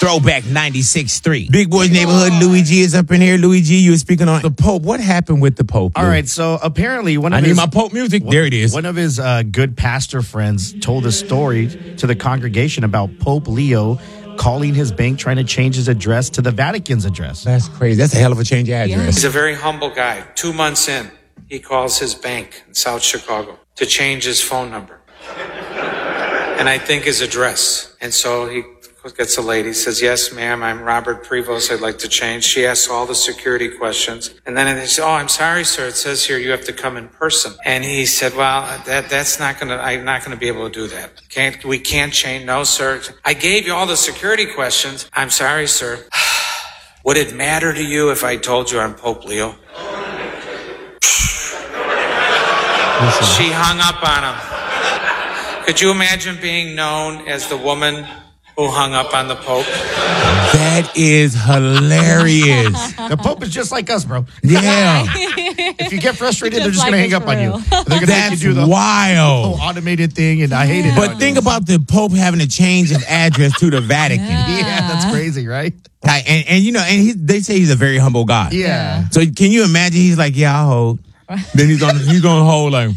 Throwback 96.3. Big Boys Neighborhood. Louis G is up in here. Louis G, you were speaking on the Pope. What happened with the Pope? All right, so apparently I need my Pope music. There it is. One of his good pastor friends told a story to the congregation about Pope Leo calling his bank, trying to change his address to the Vatican's address. That's crazy. That's a hell of a change of address. He's a very humble guy. 2 months in, he calls his bank in South Chicago to change his phone number. And I think his address. And so he gets a lady, says, "Yes, ma'am, I'm Robert Prevost. I'd like to change." She asks all the security questions. And then they say, "Oh, I'm sorry, sir. It says here you have to come in person." And he said, "Well, that's not going to, I'm not going to be able to do that. We can't change. No, sir. I gave you all the security questions. I'm sorry, sir. Would it matter to you if I told you I'm Pope Leo?" She hung up on him. Could you imagine being known as the woman who hung up on the Pope? That is hilarious. The Pope is just like us, bro. Yeah. If you get frustrated, they're just like going to hang us up on you. for They're going to make you That's do the wild. whole automated thing, and I hate it. But think about the Pope having to change his address to the Vatican. Yeah, that's crazy, right? And you know, and they say he's a very humble guy. Yeah. So can you imagine? He's like, "Yeah, I'll hold." Then he's gonna hold like.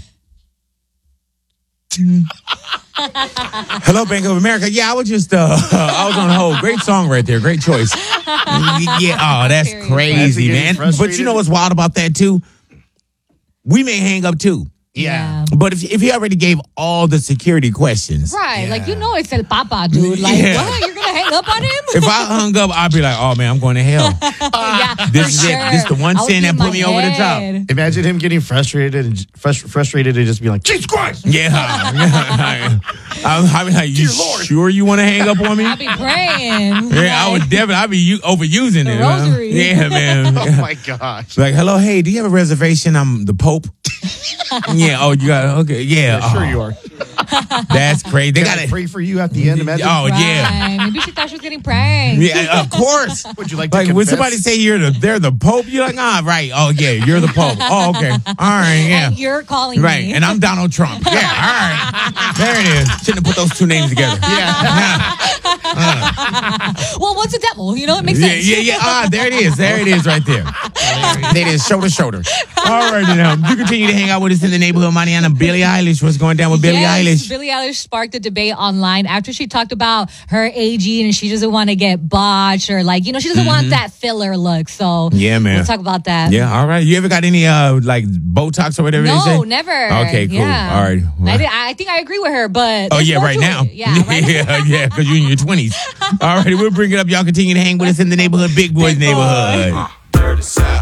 Hello, Bank of America. Yeah, I was just I was on hold. Great song right there. Great choice. Yeah. Oh, that's crazy, man. But you know what's wild about that too? We may hang up too. Yeah. But if he already gave all the security questions. Right. Like, you know it's El Papa, dude. Like, what? You're going to hang up on him? If I hung up, I'd be like, "Oh, man, I'm going to hell." Yeah, This is for it. This is the one I would sin that be in put my me over the top. head. Imagine him getting frustrated and just being like, "Jesus Christ!" Yeah. I mean, like, you Dear Lord. sure you want to hang up on me? I'll be praying. Yeah, I would definitely. I'd be overusing The it. rosary. Yeah, man. Oh my gosh. Like, "Hello, hey, do you have a reservation? I'm the Pope." Yeah. Oh, you got it. Okay. Yeah. Sure you are. That's crazy. They Can got I to pray for you at the end. Imagine. Oh, yeah. Right. Maybe she thought she was getting pranked. Yeah, of course. Would you like to Like when confess? somebody say they're the Pope, you're like, right. Oh, yeah, you're the Pope. Oh, okay. All right, yeah. And you're calling Right, me. and I'm Donald Trump. Yeah, all right. There it is. Shouldn't have put those two names together. Yeah. Well, what's a devil? You know, it makes Yeah, sense. yeah. There it is. There it is right there. There it is, shoulder to shoulder. All right, now, you continue to hang out with us in the neighborhood, Mariana. Billie Eilish, what's going down with Billie Eilish? Billie Eilish sparked a debate online after she talked about her aging and she doesn't want to get botched or she doesn't want that filler look. So Yeah, man. we'll talk about that. Yeah, all right. You ever got any like Botox or whatever they say? No, never. Okay, cool. Yeah. All right. I think I agree with her, but Oh, there's yeah, more right to now. it. Yeah, right now. yeah, because you're in your 20s. All right, we'll bring it up. Y'all continue to hang with us in the neighborhood, Big Boys Big Boy. Neighborhood. Dirty South.